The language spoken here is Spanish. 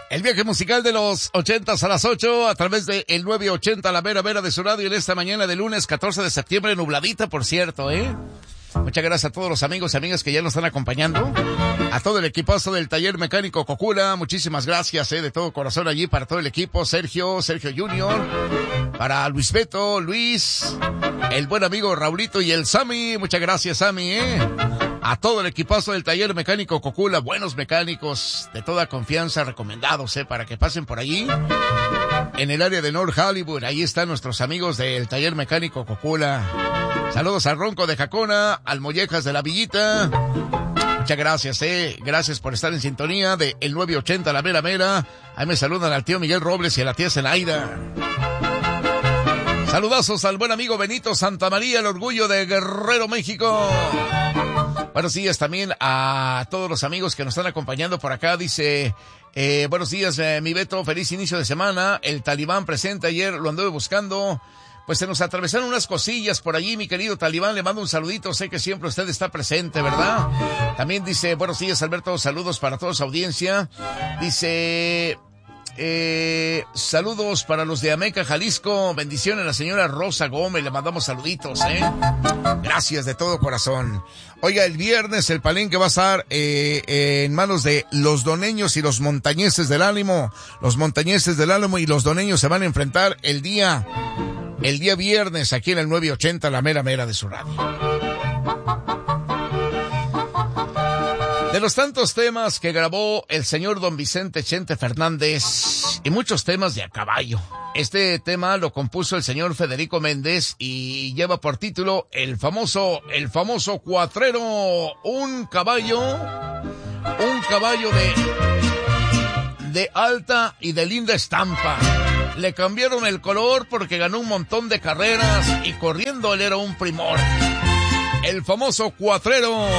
El viaje musical de los 80s a las 8 a través de el 980, la mera de su radio en esta mañana de lunes 14 de septiembre, nubladita por cierto, Muchas gracias a todos los amigos y amigas que ya nos están acompañando. A todo el equipazo del Taller Mecánico Cocula, muchísimas gracias, de todo corazón allí para todo el equipo. Sergio Junior, para Luis Beto, Luis, el buen amigo Raulito y el Sammy. Muchas gracias, Sammy, A todo el equipazo del Taller Mecánico Cocula, buenos mecánicos de toda confianza, recomendados, para que pasen por allí. En el área de North Hollywood, ahí están nuestros amigos del Taller Mecánico Cocula. Saludos al Ronco de Jacona, al Mollejas de la Villita. Muchas gracias, Gracias por estar en sintonía de el 980, la mera. Ahí me saludan al tío Miguel Robles y a la tía Zelaida. Saludazos al buen amigo Benito Santamaría, el orgullo de Guerrero, México. Buenos días también a todos los amigos que nos están acompañando por acá. Dice, buenos días, mi Beto, feliz inicio de semana. El Talibán presente, ayer lo anduve buscando. Pues se nos atravesaron unas cosillas por allí, mi querido Talibán, le mando un saludito, sé que siempre usted está presente, ¿verdad? También dice, buenos días, Alberto, saludos para toda su audiencia. Dice, saludos para los de Ameca, Jalisco, bendiciones a la señora Rosa Gómez, le mandamos saluditos, Gracias de todo corazón. Oiga, el viernes el palenque va a estar en manos de los doneños y los montañeses del Álamo. Los montañeses del Álamo y los doneños se van a enfrentar el día viernes aquí en el 980, la mera de su radio. De los tantos temas que grabó el señor don Vicente Chente Fernández y muchos temas de a caballo, este tema lo compuso el señor Federico Méndez y lleva por título el famoso cuatrero, un caballo de alta y de linda estampa. Le cambiaron el color porque ganó un montón de carreras y corriendo él era un primor. El famoso cuatrero.